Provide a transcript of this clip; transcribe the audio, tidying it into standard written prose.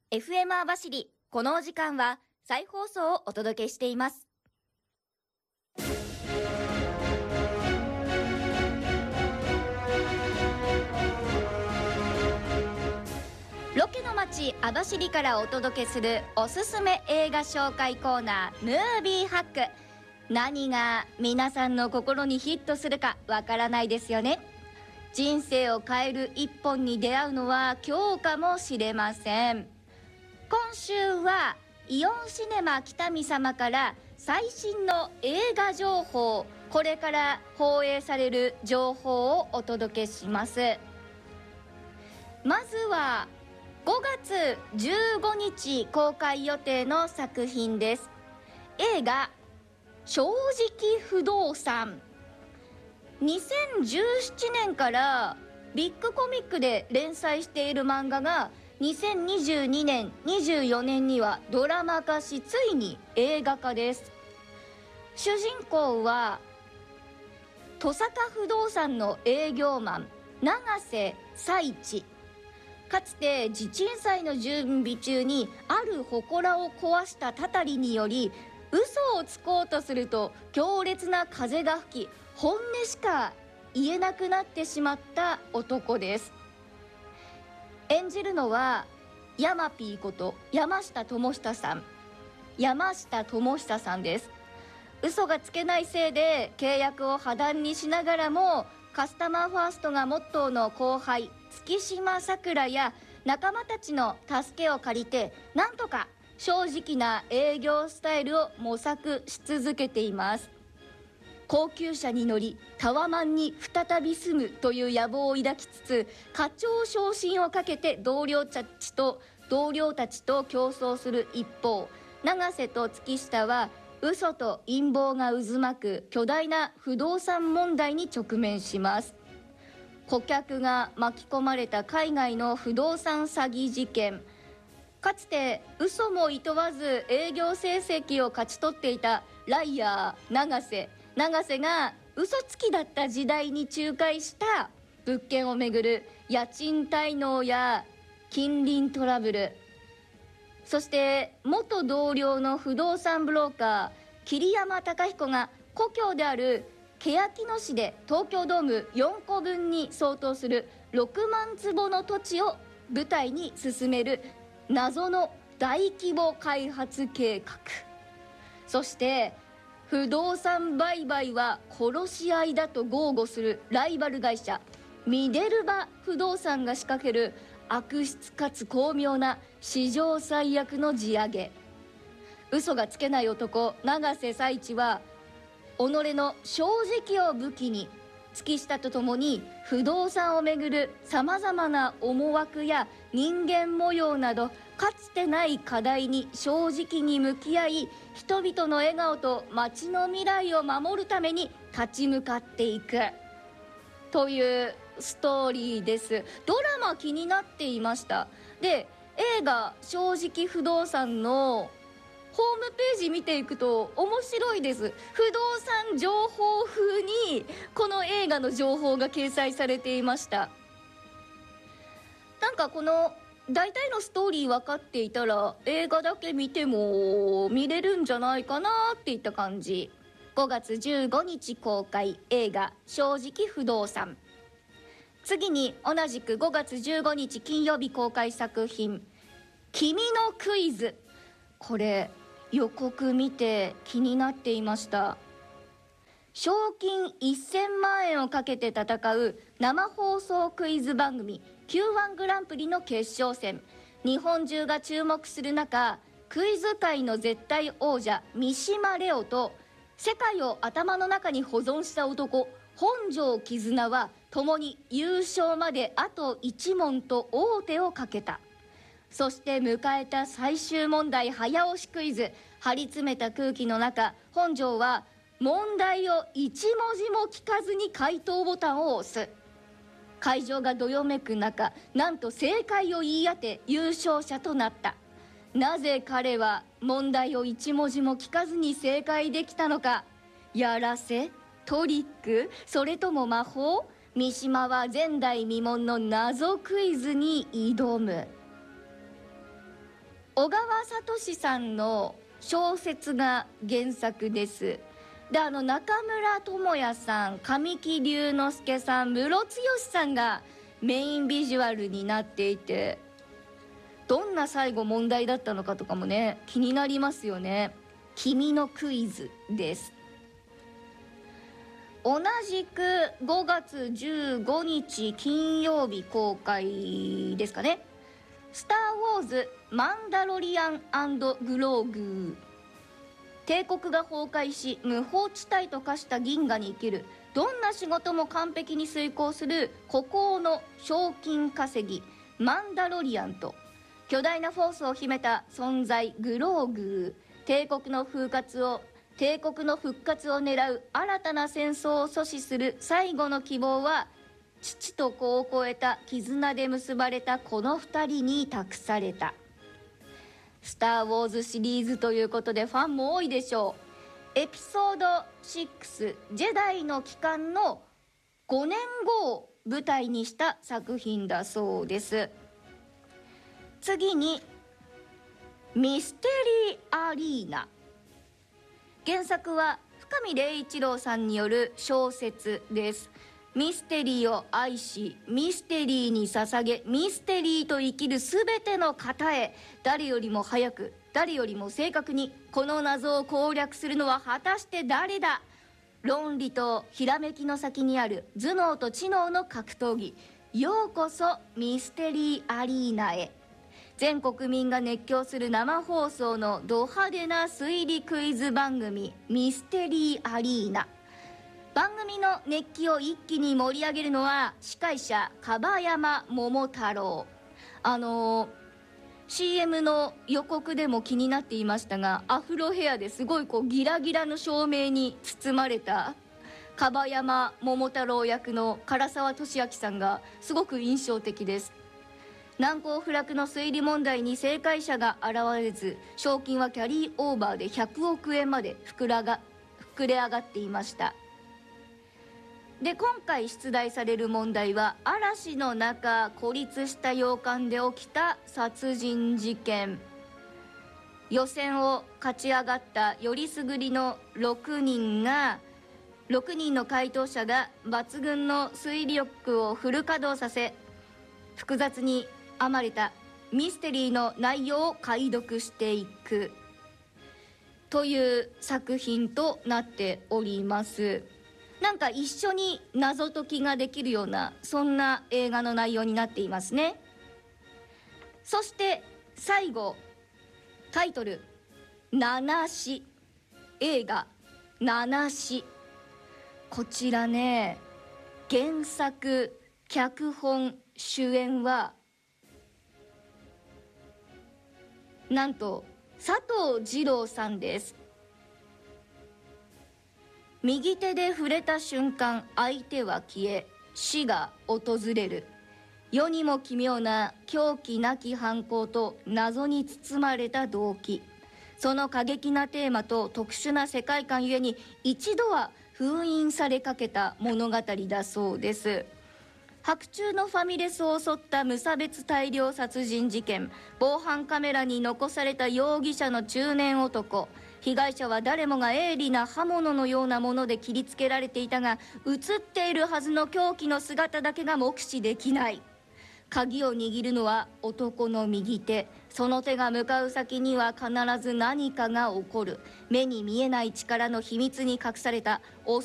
FM 網走、このお時間は再放送をお届けしています。ロケの街網走からお届けするおすすめ映画紹介コーナー、ムービーハック。何が皆さんの心にヒットするかわからないですよね。人生を変える一本に出会うのは今日かもしれません。今週はイオンシネマ北見様から最新の映画情報、これから放映される情報をお届けします。まずは5月15日公開予定の作品です。映画正直不動産。2017年からビッグコミックで連載している漫画が2022年24年にはドラマ化し、ついに映画化です。主人公は登坂不動産の営業マン永瀬財地。かつて地鎮祭の準備中にある祠を壊したたたりにより、嘘をつこうとすると強烈な風が吹き、本音しか言えなくなってしまった男です。演じるのはヤマピーこと山下智久さん。山下智久さんです。嘘がつけないせいで契約を破談にしながらも、カスタマーファーストがモットーの後輩月島さくらや仲間たちの助けを借りて、なんとか正直な営業スタイルを模索し続けています。高級車に乗りタワマンに再び住むという野望を抱きつつ、課長昇進をかけて同僚たちと競争する一方、永瀬と月下は嘘と陰謀が渦巻く巨大な不動産問題に直面します。顧客が巻き込まれた海外の不動産詐欺事件。かつて嘘もいとわず営業成績を勝ち取っていたライヤー永瀬が嘘つきだった時代に仲介した物件をめぐる家賃滞納や近隣トラブル。そして元同僚の不動産ブローカー桐山貴彦が故郷である欅野市で東京ドーム4個分に相当する6万坪の土地を舞台に進める謎の大規模開発計画。そして不動産売買は殺し合いだと豪語するライバル会社ミデルバ不動産が仕掛ける悪質かつ巧妙な史上最悪の地上げ。嘘がつけない男永瀬財地は己の正直を武器に、月下とともに不動産をめぐるさまざまな思惑や人間模様などかつてない課題に正直に向き合い、人々の笑顔と街の未来を守るために立ち向かっていくというストーリーです。ドラマ気になっていました。で、映画正直不動産のホームページ見ていくと面白いです。不動産情報風にこの映画の情報が掲載されていました。なんかこの大体のストーリー分かっていたら映画だけ見ても見れるんじゃないかなっていった感じ。5月15日公開、映画正直不動産。次に同じく5月15日金曜日公開作品、君のクイズ。これ予告見て気になっていました。賞金1000万円をかけて戦う生放送クイズ番組 Q1 グランプリの決勝戦。日本中が注目する中、クイズ界の絶対王者三島レオと世界を頭の中に保存した男本庄絆は共に優勝まであと1問と王手をかけた。そして迎えた最終問題早押しクイズ。張り詰めた空気の中、本庄は問題を一文字も聞かずに回答ボタンを押す。会場がどよめく中、なんと正解を言い当て優勝者となった。なぜ彼は問題を一文字も聞かずに正解できたのか。やらせ、トリック、それとも魔法。三島は前代未聞の謎クイズに挑む。 小川哲さんの小説が原作です。で、中村倫也さん、神木隆之介さん、ムロツヨシさんがメインビジュアルになっていて、どんな最後問題だったのかとかもね、気になりますよね。君のクイズです。同じく5月15日金曜日公開ですかね。スター・ウォーズ・マンダロリアン&グローグ。帝国が崩壊し無法地帯と化した銀河に生きる、どんな仕事も完璧に遂行する孤高の賞金稼ぎマンダロリアンと、巨大なフォースを秘めた存在グローグー、帝国の復活を狙う新たな戦争を阻止する最後の希望は、父と子を超えた絆で結ばれたこの2人に託された。スター・ウォーズシリーズということでファンも多いでしょう。エピソード6ジェダイの帰還の5年後を舞台にした作品だそうです。次にミステリーアリーナ。原作は深見礼一郎さんによる小説です。ミステリーを愛し、ミステリーに捧げ、ミステリーと生きるすべての方へ、誰よりも早く、誰よりも正確にこの謎を攻略するのは果たして誰だ。論理とひらめきの先にある頭脳と知能の格闘技。ようこそミステリーアリーナへ。全国民が熱狂する生放送のド派手な推理クイズ番組、ミステリーアリーナ。番組の熱気を一気に盛り上げるのは司会者樺山桃太郎。CM の予告でも気になっていましたが、アフロヘアですごいギラギラの照明に包まれた樺山桃太郎役の唐沢寿明さんがすごく印象的です。難攻不落の推理問題に正解者が現れず、賞金はキャリーオーバーで100億円まで膨れ上がっていました。で、今回出題される問題は、嵐の中孤立した洋館で起きた殺人事件。予選を勝ち上がったよりすぐりの6人の回答者が抜群の推理力をフル稼働させ、複雑に編まれたミステリーの内容を解読していくという作品となっております。なんか一緒に謎解きができるような、そんな映画の内容になっていますね。そして最後、タイトル七死。映画七死、こちらね、原作脚本主演はなんと佐藤二朗さんです。右手で触れた瞬間、相手は消え、死が訪れる。世にも奇妙な狂気なき犯行と謎に包まれた動機。その過激なテーマと特殊な世界観ゆえに一度は封印されかけた物語だそうです。白昼のファミレスを襲った無差別大量殺人事件。防犯カメラに残された容疑者の中年男。被害者は誰もが鋭利な刃物のようなもので切りつけられていたが、映っているはずの凶器の姿だけが目視できない。鍵を握るのは男の右手。その手が向かう先には必ず何かが起こる。目に見えない力の秘密に隠された